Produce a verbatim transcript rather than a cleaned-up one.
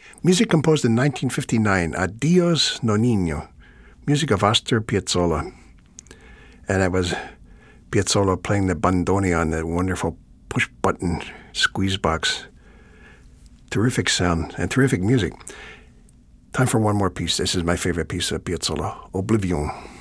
Music composed in nineteen fifty-nine, Adios Nonino, music of Astor Piazzolla. And it was Piazzolla playing the bandoneon, that wonderful push-button squeeze box. Terrific sound and terrific music. Time for one more piece. This is my favorite piece of Piazzolla, Oblivion.